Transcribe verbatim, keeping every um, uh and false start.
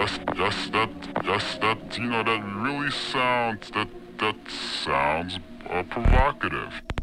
yes, yes, that, yes, that, you know, that really sounds, that, that sounds uh, provocative.